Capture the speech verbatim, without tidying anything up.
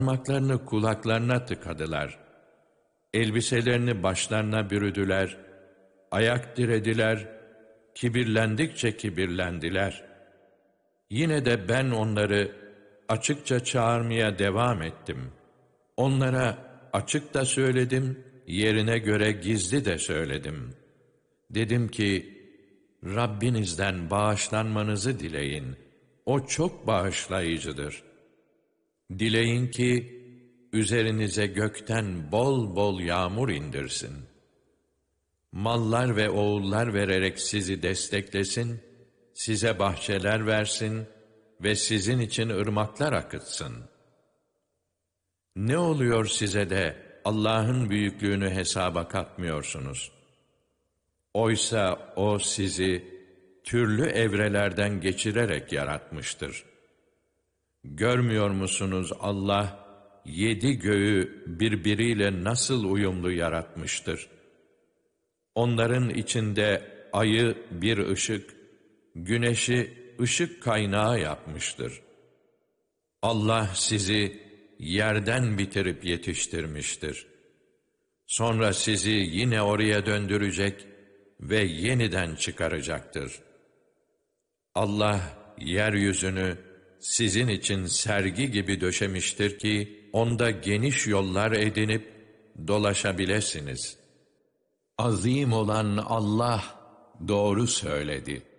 Parmaklarını kulaklarına tıkadılar. Elbiselerini başlarına bürüdüler. Ayak dirediler. Kibirlendikçe kibirlendiler. Yine de ben onları açıkça çağırmaya devam ettim. Onlara açık da söyledim, yerine göre gizli de söyledim. Dedim ki, Rabbinizden bağışlanmanızı dileyin. O çok bağışlayıcıdır. Dileyin ki, üzerinize gökten bol bol yağmur indirsin. Mallar ve oğullar vererek sizi desteklesin, size bahçeler versin ve sizin için ırmaklar akıtsın. Ne oluyor size de Allah'ın büyüklüğünü hesaba katmıyorsunuz? Oysa O sizi türlü evrelerden geçirerek yaratmıştır. Görmüyor musunuz Allah, yedi göğü birbiriyle nasıl uyumlu yaratmıştır? Onların içinde ayı bir ışık, güneşi ışık kaynağı yapmıştır. Allah sizi yerden bitirip yetiştirmiştir. Sonra sizi yine oraya döndürecek ve yeniden çıkaracaktır. Allah yeryüzünü sizin için sergi gibi döşemiştir ki, onda geniş yollar edinip dolaşabilesiniz. Azim olan Allah doğru söyledi.